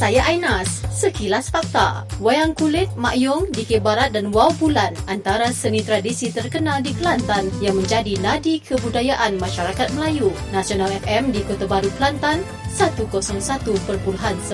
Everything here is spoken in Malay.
Saya Ainas. Sekilas fakta. Wayang kulit, Mak Yong, Dikir Barat dan Wow Bulan antara seni tradisi terkenal di Kelantan yang menjadi nadi kebudayaan masyarakat Melayu. Nasional FM di Kota Baru, Kelantan 101.9.